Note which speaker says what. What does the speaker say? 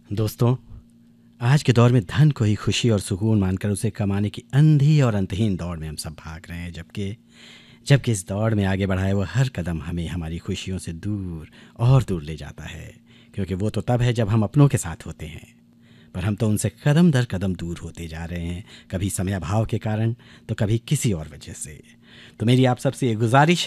Speaker 1: दोस्तों, आज के दौर में धन को ही खुशी और सुकून मानकर उसे कमाने की अंधी और अंतहीन दौड़ में हम सब भाग रहे हैं, जबकि जबकि इस दौड़ में आगे बढ़ाए हुआ हर कदम हमें हमारी खुशियों से दूर और दूर ले जाता है। क्योंकि वो तो तब है जब हम अपनों के साथ होते हैं, पर हम तो उनसे कदम दर कदम दूर होते जा रहे हैं, कभी समय अभाव के कारण तो कभी किसी और वजह से। तो मेरी आप सबसे ये गुजारिश है